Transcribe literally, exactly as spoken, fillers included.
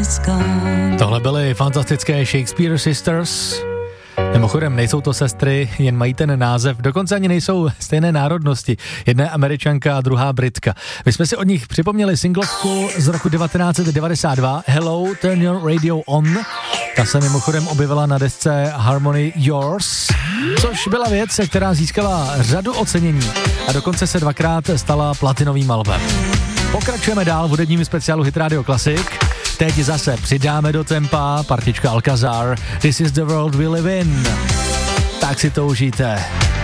Tohle byly fantastické Shakespeare Sisters. Mimochodem nejsou to sestry, jen mají ten název, dokonce ani nejsou stejné národnosti. Jedna je Američanka a druhá Britka. My jsme si od nich připomněli singlovku z roku devatenáct set devadesát dva Hello, Turn Your Radio On. Ta se mimochodem objevila na desce Harmony Yours, což byla věc, která získala řadu ocenění a dokonce se dvakrát stala platinovým albem. Pokračujeme dál v hudebním speciálu Hit Radio Classic. Teď zase přidáme do tempa partička Alcazar. This is the world we live in. Tak si to užijte.